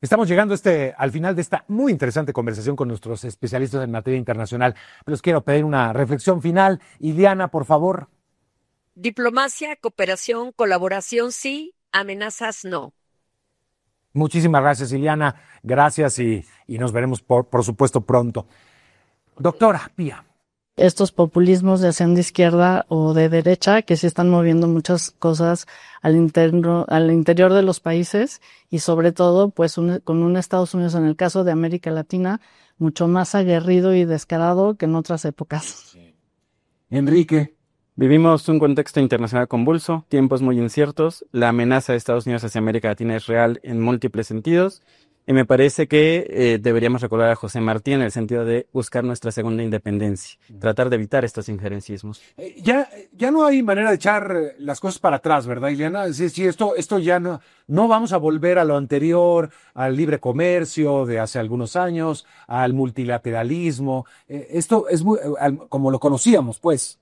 Estamos llegando al final de esta muy interesante conversación con nuestros especialistas en materia internacional. Les quiero pedir una reflexión final. Iliana, por favor. Diplomacia, cooperación, colaboración sí, amenazas no. Muchísimas gracias, Iliana. Gracias y nos veremos, por supuesto, pronto. Doctora Pía. Estos populismos, ya sean de izquierda o de derecha, que sí están moviendo muchas cosas al interior de los países y sobre todo pues con un Estados Unidos, en el caso de América Latina, mucho más aguerrido y descarado que en otras épocas. Sí. Enrique. Vivimos un contexto internacional convulso, tiempos muy inciertos, la amenaza de Estados Unidos hacia América Latina es real en múltiples sentidos, y me parece que deberíamos recordar a José Martí en el sentido de buscar nuestra segunda independencia, tratar de evitar estos injerencismos. Ya no hay manera de echar las cosas para atrás, ¿verdad, Ileana? Sí, esto ya no vamos a volver a lo anterior, al libre comercio de hace algunos años, al multilateralismo. Esto es muy, como lo conocíamos, pues.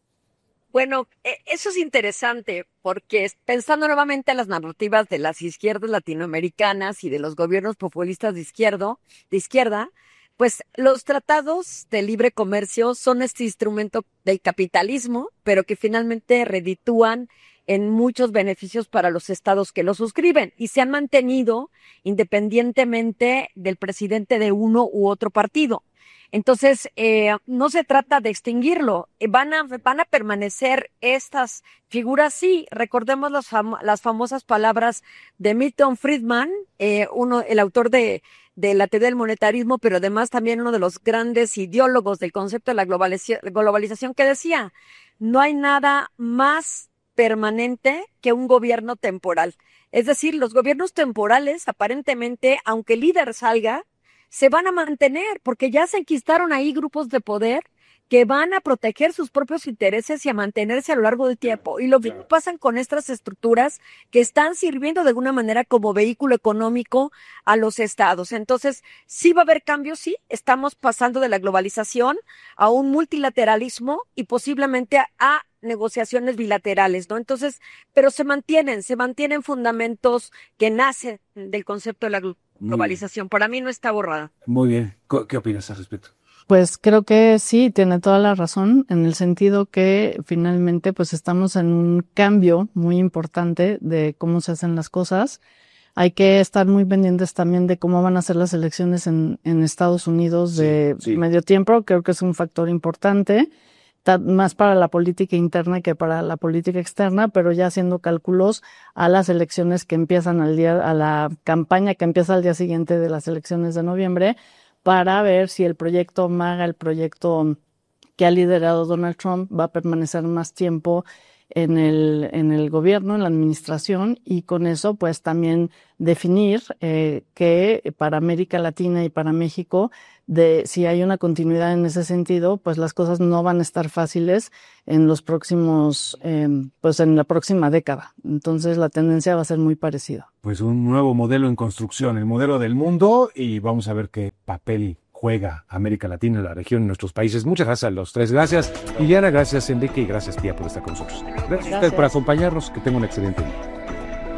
Bueno, eso es interesante porque pensando nuevamente en las narrativas de las izquierdas latinoamericanas y de los gobiernos populistas de izquierda, pues los tratados de libre comercio son este instrumento del capitalismo, pero que finalmente reditúan en muchos beneficios para los estados que lo suscriben y se han mantenido independientemente del presidente de uno u otro partido. Entonces, no se trata de extinguirlo, van a permanecer estas figuras, sí. Recordemos las famosas palabras de Milton Friedman, el autor de la teoría del monetarismo, pero además también uno de los grandes ideólogos del concepto de la globalización, que decía, no hay nada más permanente que un gobierno temporal. Es decir, los gobiernos temporales, aparentemente, aunque el líder salga, se van a mantener porque ya se enquistaron ahí grupos de poder que van a proteger sus propios intereses y a mantenerse a lo largo del tiempo. Y lo que pasan con estas estructuras que están sirviendo de alguna manera como vehículo económico a los estados. Entonces, sí va a haber cambios, sí. Estamos pasando de la globalización a un multilateralismo y posiblemente a negociaciones bilaterales, ¿no? Entonces, pero se mantienen fundamentos que nacen del concepto de la globalización. Para mí no está borrada. Muy bien. ¿Qué opinas al respecto? Pues creo que sí, tiene toda la razón, en el sentido que finalmente pues estamos en un cambio muy importante de cómo se hacen las cosas. Hay que estar muy pendientes también de cómo van a ser las elecciones en Estados Unidos de medio tiempo. Creo que es un factor importante, más para la política interna que para la política externa, pero ya haciendo cálculos a las elecciones que empiezan a la campaña que empieza al día siguiente de las elecciones de noviembre, para ver si el proyecto MAGA, el proyecto que ha liderado Donald Trump, va a permanecer más tiempo en el gobierno, en la administración, y con eso pues también definir que para América Latina y para México, si hay una continuidad en ese sentido, pues las cosas no van a estar fáciles en los próximos, pues en la próxima década. Entonces la tendencia va a ser muy parecida. Pues un nuevo modelo en construcción, el modelo del mundo, y vamos a ver qué papel juega América Latina, la región y nuestros países. Muchas gracias a los tres. Gracias, Iliana, gracias, Enrique, y gracias, Pía, por estar con nosotros. Gracias a ustedes por acompañarnos. Que tengan un excelente día.